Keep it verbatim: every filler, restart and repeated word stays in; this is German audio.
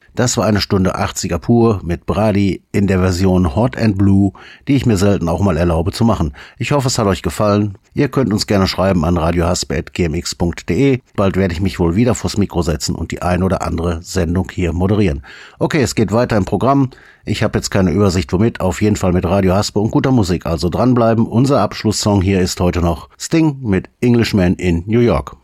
Das war eine Stunde achtziger pur mit Brady in der Version Hot and Blue, die ich mir selten auch mal erlaube zu machen. Ich hoffe, es hat euch gefallen. Ihr könnt uns gerne schreiben an radiohaspe at g m x punkt d e. Bald werde ich mich wohl wieder vors Mikro setzen und die ein oder andere Sendung hier moderieren. Okay, es geht weiter im Programm. Ich habe jetzt keine Übersicht womit, auf jeden Fall mit Radio Haspe und guter Musik, also dranbleiben. Unser Abschlusssong hier ist heute noch Sting mit Englishman in New York.